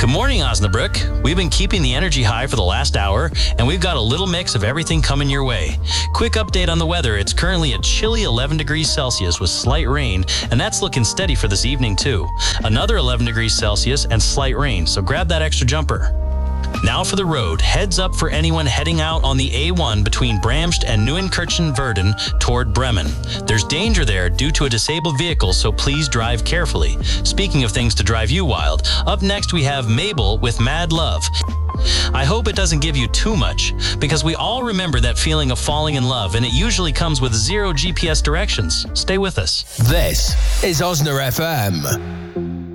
Good morning, Osnabrück. We've been keeping the energy high for the last hour, and we've got a little mix of everything coming your way. Quick update on the weather. It's currently a chilly 11 degrees Celsius with slight rain, and that's looking steady for this evening, too. Another 11 degrees Celsius and slight rain, so grab that extra jumper. Now for the road. Heads up for anyone heading out on the A1 between Bramst and Neuenkirchen-Werden toward Bremen. There's danger there due to a disabled vehicle, so please drive carefully. Speaking of things to drive you wild, up next we have Mabel with Mad Love. I hope it doesn't give you too much, because we all remember that feeling of falling in love, and it usually comes with 0 GPS directions. Stay with us. This is Osna FM.